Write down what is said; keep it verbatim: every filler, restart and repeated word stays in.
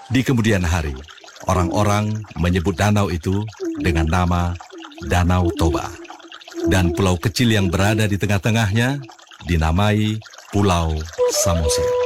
Di kemudian hari, orang-orang menyebut danau itu dengan nama Danau Toba. Dan pulau kecil yang berada di tengah-tengahnya dinamai Pulau Samosir.